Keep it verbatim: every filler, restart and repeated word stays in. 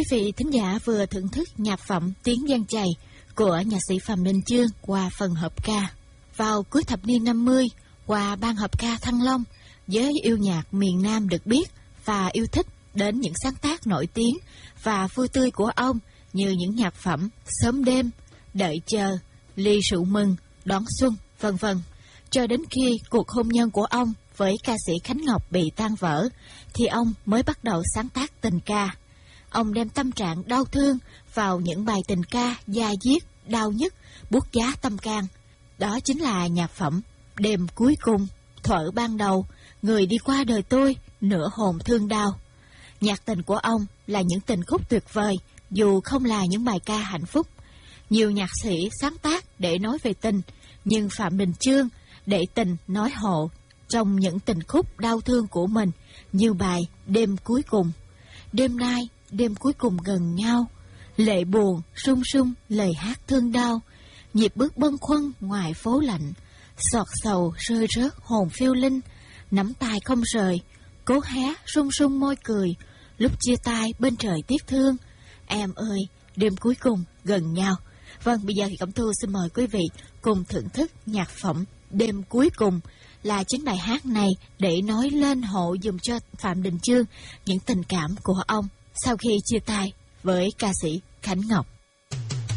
Quý vị thính giả vừa thưởng thức nhạc phẩm Tiếng Giang Chày của nhạc sĩ Phạm Đình Chương qua phần hợp ca. Vào cuối thập niên năm mươi, qua ban hợp ca Thăng Long, giới yêu nhạc miền Nam được biết và yêu thích đến những sáng tác nổi tiếng và vui tươi của ông như những nhạc phẩm Sớm Đêm, Đợi Chờ, Ly Rượu Mừng, Đón Xuân, vân vân. Cho đến khi cuộc hôn nhân của ông với ca sĩ Khánh Ngọc bị tan vỡ, thì ông mới bắt đầu sáng tác tình ca. Ông đem tâm trạng đau thương vào những bài tình ca da diết, đau nhức, buốt giá tâm can. Đó chính là nhạc phẩm Đêm Cuối Cùng, Thuở Ban Đầu, Người Đi Qua Đời Tôi, Nửa Hồn Thương Đau. Nhạc tình của ông là những tình khúc tuyệt vời, dù không là những bài ca hạnh phúc. Nhiều nhạc sĩ sáng tác để nói về tình, nhưng Phạm Đình Chương để tình nói hộ trong những tình khúc đau thương của mình, như bài Đêm Cuối Cùng. Đêm nay, đêm cuối cùng gần nhau, lệ buồn, sung sung lời hát thương đau, nhịp bước bâng khuâng ngoài phố lạnh, xọt sầu rơi rớt hồn phiêu linh, nắm tay không rời, cố hé sung sung môi cười, lúc chia tay bên trời tiếc thương, em ơi, đêm cuối cùng gần nhau. Vâng, bây giờ thì Cẩm Thu xin mời quý vị cùng thưởng thức nhạc phẩm Đêm Cuối Cùng, là chính bài hát này để nói lên hộ dùm cho Phạm Đình Chương những tình cảm của ông sau khi chia tay với ca sĩ Khánh Ngọc.